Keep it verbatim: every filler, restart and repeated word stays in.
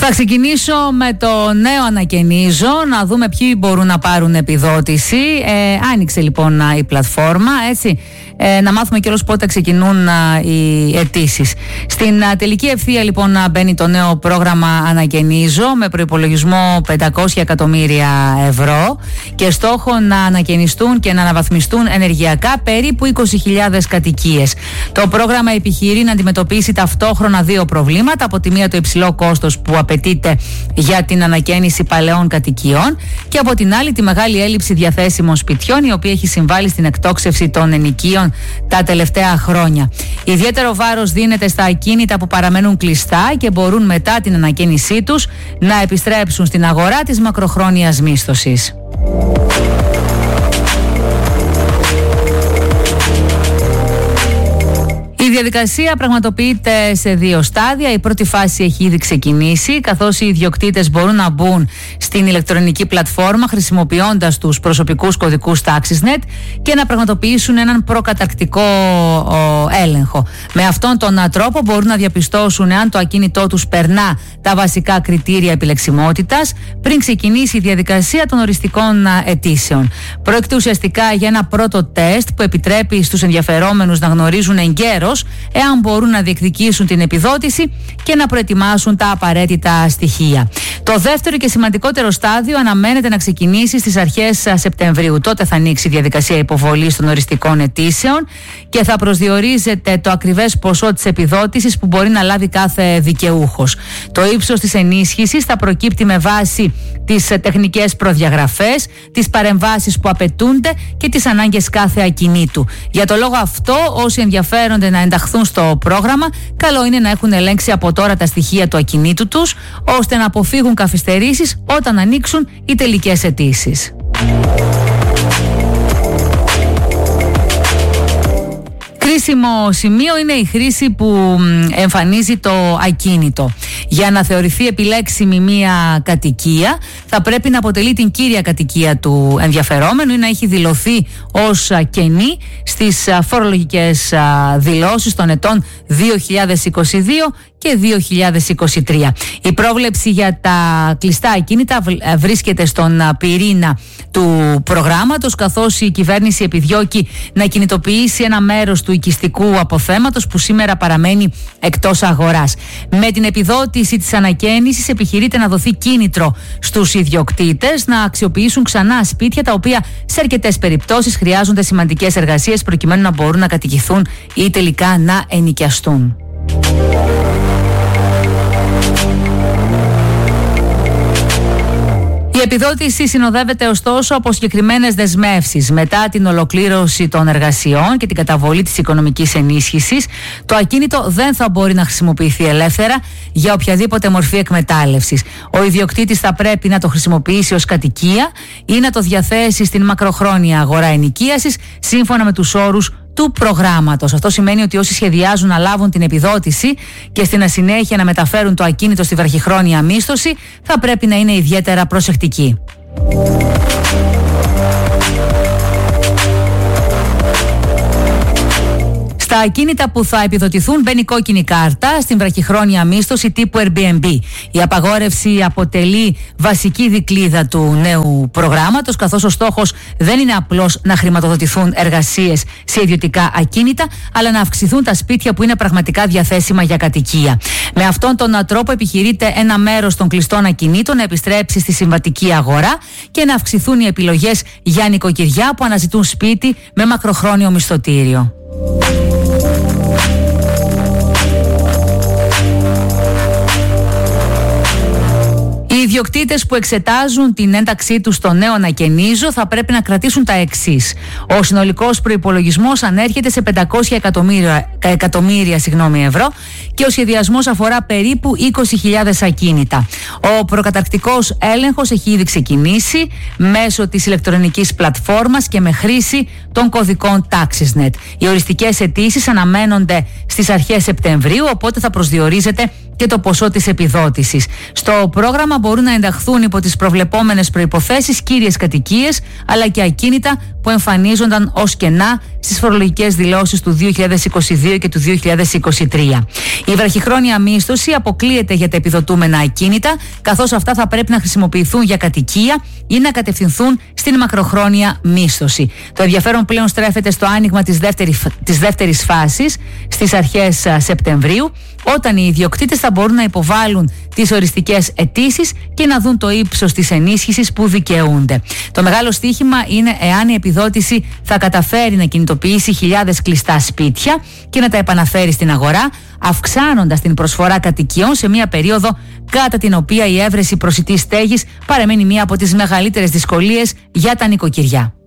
Θα ξεκινήσω με το νέο ανακαινίζω, να δούμε ποιοι μπορούν να πάρουν επιδότηση. Ε, άνοιξε λοιπόν η πλατφόρμα, έτσι. Ε, να μάθουμε κιόλας πότε ξεκινούν α, οι αιτήσεις. Στην α, τελική ευθεία λοιπόν μπαίνει το νέο πρόγραμμα Ανακαινίζω με προϋπολογισμό πεντακόσια εκατομμύρια ευρώ και στόχο να ανακαινιστούν και να αναβαθμιστούν ενεργειακά περίπου είκοσι χιλιάδες κατοικίες. Το πρόγραμμα επιχειρεί να αντιμετωπίσει ταυτόχρονα δύο προβλήματα. Από τη μία το υψηλό κόστος που απαιτείται για την ανακαίνιση παλαιών κατοικιών και από την άλλη τη μεγάλη έλλειψη διαθέσιμων σπιτιών, η οποία έχει συμβάλει στην εκτόξευση των ενοικίων τα τελευταία χρόνια. Ιδιαίτερο βάρος δίνεται στα ακίνητα που παραμένουν κλειστά και μπορούν μετά την ανακαίνισή τους να επιστρέψουν στην αγορά της μακροχρόνιας μίσθωσης. Η διαδικασία πραγματοποιείται σε δύο στάδια. Η πρώτη φάση έχει ήδη ξεκινήσει, καθώς οι ιδιοκτήτες μπορούν να μπουν στην ηλεκτρονική πλατφόρμα χρησιμοποιώντας τους προσωπικούς κωδικούς TaxisNet και να πραγματοποιήσουν έναν προκαταρκτικό ο, έλεγχο. Με αυτόν τον τρόπο μπορούν να διαπιστώσουν εάν το ακίνητό τους περνά τα βασικά κριτήρια επιλεξιμότητας πριν ξεκινήσει η διαδικασία των οριστικών αιτήσεων. Πρόκειται ουσιαστικά για ένα πρώτο τεστ που επιτρέπει στους ενδιαφερόμενους να γνωρίζουν εγκαίρως εάν μπορούν να διεκδικήσουν την επιδότηση και να προετοιμάσουν τα απαραίτητα στοιχεία. Το δεύτερο και σημαντικότερο στάδιο αναμένεται να ξεκινήσει στις αρχές Σεπτεμβρίου. Τότε θα ανοίξει η διαδικασία υποβολής των οριστικών αιτήσεων και θα προσδιορίζεται το ακριβές ποσό της επιδότησης που μπορεί να λάβει κάθε δικαιούχος. Το ίσως της ενίσχυσης θα προκύπτει με βάση τις τεχνικές προδιαγραφές, τις παρεμβάσεις που απαιτούνται και τις ανάγκες κάθε ακινήτου. Για το λόγο αυτό, όσοι ενδιαφέρονται να ενταχθούν στο πρόγραμμα, καλό είναι να έχουν ελέγξει από τώρα τα στοιχεία του ακινήτου τους, ώστε να αποφύγουν καθυστερήσεις όταν ανοίξουν οι τελικές αιτήσεις. Κρίσιμο σημείο είναι η χρήση που εμφανίζει το ακίνητο. Για να θεωρηθεί επιλέξιμη μία κατοικία, θα πρέπει να αποτελεί την κύρια κατοικία του ενδιαφερόμενου ή να έχει δηλωθεί ως κενή στις φορολογικές δηλώσεις των ετών δύο χιλιάδες είκοσι δύο και δύο χιλιάδες είκοσι τρία. Η πρόβλεψη για τα κλειστά ακίνητα βρίσκεται στον πυρήνα του προγράμματος, καθώς η κυβέρνηση επιδιώκει να κινητοποιήσει ένα μέρος του οικιστικού αποθέματος που σήμερα παραμένει εκτός αγοράς. Με την επιδότηση της ανακαίνισης επιχειρείται να δοθεί κίνητρο στους ιδιοκτήτες να αξιοποιήσουν ξανά σπίτια τα οποία σε αρκετές περιπτώσεις χρειάζονται σημαντικές εργασίες προκειμένου να μπορούν να κατοικηθούν ή τελικά να ενοικιαστούν. Η επιδότηση συνοδεύεται ωστόσο από συγκεκριμένες δεσμεύσεις. Μετά την ολοκλήρωση των εργασιών και την καταβολή της οικονομικής ενίσχυσης, το ακίνητο δεν θα μπορεί να χρησιμοποιηθεί ελεύθερα για οποιαδήποτε μορφή εκμετάλλευσης. Ο ιδιοκτήτης θα πρέπει να το χρησιμοποιήσει ως κατοικία ή να το διαθέσει στην μακροχρόνια αγορά ενοικίασης σύμφωνα με τους όρους του προγράμματος. Αυτό σημαίνει ότι όσοι σχεδιάζουν να λάβουν την επιδότηση και στην συνέχεια να μεταφέρουν το ακίνητο στη βραχυχρόνια μίσθωση, θα πρέπει να είναι ιδιαίτερα προσεκτικοί. Στα ακίνητα που θα επιδοτηθούν μπαίνει κόκκινη κάρτα στην βραχυχρόνια μίσθωση τύπου Airbnb. Η απαγόρευση αποτελεί βασική δικλίδα του νέου προγράμματος, καθώς ο στόχος δεν είναι απλώς να χρηματοδοτηθούν εργασίες σε ιδιωτικά ακίνητα, αλλά να αυξηθούν τα σπίτια που είναι πραγματικά διαθέσιμα για κατοικία. Με αυτόν τον τρόπο επιχειρείται ένα μέρος των κλειστών ακινήτων να επιστρέψει στη συμβατική αγορά και να αυξηθούν οι επιλογές για νοικοκυριά που αναζητούν σπίτι με μακροχρόνιο μισθωτήριο. Οι ιδιοκτήτες που εξετάζουν την ένταξή τους στο νέο ανακαινίζω θα πρέπει να κρατήσουν τα εξής. Ο συνολικός προϋπολογισμός ανέρχεται σε πεντακόσια εκατομμύρια, εκατομμύρια συγγνώμη, ευρώ και ο σχεδιασμός αφορά περίπου είκοσι χιλιάδες ακίνητα. Ο προκαταρκτικός έλεγχος έχει ήδη ξεκινήσει μέσω της ηλεκτρονικής πλατφόρμας και με χρήση των κωδικών TaxisNet. Οι οριστικές αιτήσεις αναμένονται στις αρχές Σεπτεμβρίου, οπότε θα προσδιορίζεται και το ποσό της επιδότησης. Στο πρόγραμμα μπορούν να ενταχθούν υπό τις προβλεπόμενες προϋποθέσεις κύριες κατοικίες, αλλά και ακίνητα που εμφανίζονταν ως κενά στις φορολογικές δηλώσεις του δύο χιλιάδες είκοσι δύο και του δύο χιλιάδες είκοσι τρία. Η βραχυχρόνια μίσθωση αποκλείεται για τα επιδοτούμενα ακίνητα, καθώς αυτά θα πρέπει να χρησιμοποιηθούν για κατοικία ή να κατευθυνθούν στην μακροχρόνια μίσθωση. Το ενδιαφέρον πλέον στρέφεται στο άνοιγμα της δεύτερης, της δεύτερης φάσης στις αρχές Σεπτεμβρίου, όταν οι ιδιοκτήτες θα μπορούν να υποβάλουν τις οριστικές αιτήσεις και να δουν το ύψος της ενίσχυσης που δικαιούνται. Το μεγάλο στοίχημα είναι εάν η επιδότηση θα καταφέρει να κινητοποιήσει χιλιάδες κλειστά σπίτια και να τα επαναφέρει στην αγορά, αυξάνοντας την προσφορά κατοικιών σε μια περίοδο κατά την οποία η έβρεση προσιτής στέγης παραμένει μία από τις μεγαλύτερες δυσκολίες για τα νοικοκυριά.